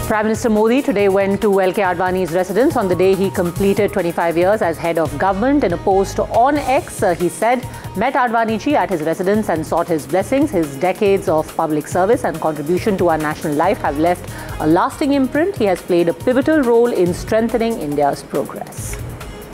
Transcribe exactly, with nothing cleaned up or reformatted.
Prime Minister Modi today went to L K Advani's residence on the day he completed twenty-five years as head of government. In a post on X, uh, he said, met Advani ji at his residence and sought his blessings. His decades of public service and contribution to our national life have left a lasting imprint. He has played a pivotal role in strengthening India's progress.